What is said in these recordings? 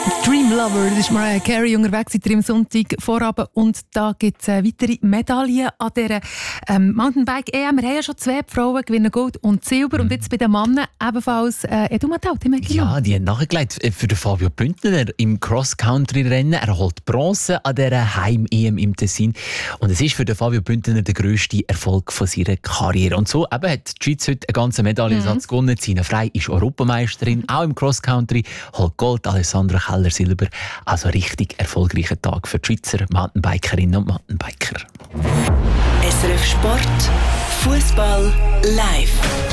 Dream Lover, das ist Mariah Carey unterwegs seit ihrem Sonntagvorabend und da gibt es weitere Medaillen an dieser Mountainbike-EM. Wir haben ja schon 2 Frauen gewinnen Gold und Silber und jetzt bei den Männern ebenfalls Edu Matteo. Ja, die haben nachgelegt für den Fabio Bündner im Cross-Country-Rennen. Er holt Bronze an dieser Heim-EM im Tessin und es ist für den Fabio Bündner der grösste Erfolg von seiner Karriere. Und so eben hat die Schweiz heute einen ganzen Medaillensatz gewonnen. Sina Frey ist Europameisterin, auch im Cross-Country, holt Gold, Alessandra Keller Silber. Also richtig erfolgreicher Tag für die Schweizer Mountainbikerinnen und Mountainbiker. SRF Sport, Fußball live.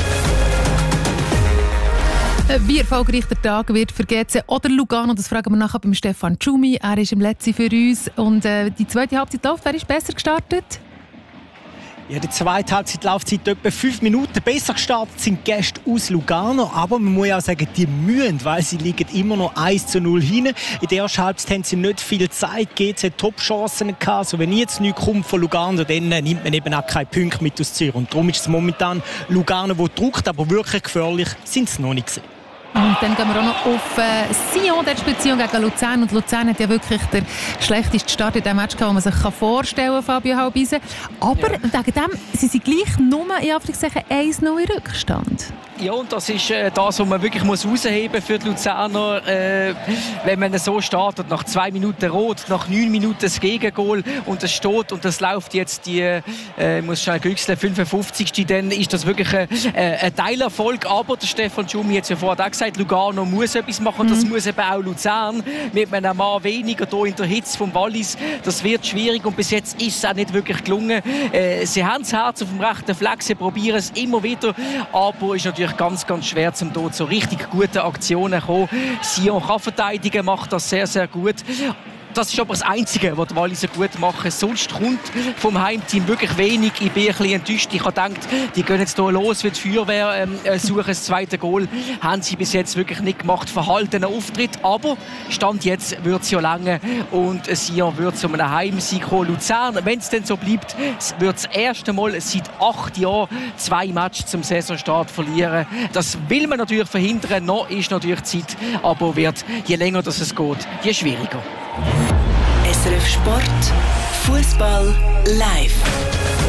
Wie erfolgreich der Tag wird für GC oder Lugano, das fragen wir nachher beim Stefan Tschumi. Er ist im Letzten für uns und die zweite Halbzeit läuft. Wer ist besser gestartet? Ja, die zweite Halbzeitlaufzeit etwa 5 Minuten besser gestartet sind die Gäste aus Lugano, aber man muss ja auch sagen, die mühen, weil sie liegen immer noch 1:0 hinten. In der ersten Halbzeit haben sie nicht viel Zeit, GC Top-Chancen gehabt, also wenn jetzt nichts kommt von Lugano, dann nimmt man eben auch keine Punkte mit aus Zürich. Und darum ist es momentan Lugano, der druckt, aber wirklich gefährlich sind sie noch nicht gewesen. Und dann gehen wir auch noch auf Sion, der Beziehung gegen Luzern. Und Luzern hat ja wirklich den schlechtesten Start in diesem Match gehabt, den man sich vorstellen kann, Fabio Halbisen. Aber wegen dem sind sie gleich nur in Anführungszeichen 1:0 in Rückstand. Ja, und das ist das, was man wirklich herausheben muss für die Luzerner. Wenn man so startet, nach 2 Minuten rot, nach 9 Minuten das Gegengol und es steht und das läuft jetzt die, muss schnell grüchseln, 55. Dann ist das wirklich ein Teilerfolg. Aber der Stefan Tschumi hat es ja vorher auch gesagt, Lugano muss etwas machen und das muss eben auch Luzern. Mit einem Mann weniger hier in der Hitze vom Wallis. Das wird schwierig und bis jetzt ist es auch nicht wirklich gelungen. Sie haben das Herz auf dem rechten Fleck, sie probieren es immer wieder, aber es ist natürlich ganz, ganz schwer, zum dort so richtig gute Aktionen zu kommen. Sion kann verteidigen, macht das sehr, sehr gut. Das ist aber das Einzige, was die Walliser gut machen. Sonst kommt vom Heimteam wirklich wenig. Ich bin ein bisschen enttäuscht. Ich habe gedacht, die gehen jetzt hier los, wie die Feuerwehr suchen. Das zweite Goal haben sie bis jetzt wirklich nicht gemacht. Verhaltener Auftritt. Aber Stand jetzt wird es ja lange und Sion wird zu einem Heimsieg kommen. Luzern, wenn es denn so bleibt, wird das erste Mal seit 8 Jahren 2 Matches zum Saisonstart verlieren. Das will man natürlich verhindern. Noch ist natürlich Zeit, aber wird, je länger das es geht, je schwieriger. SRF Sport, Fußball live.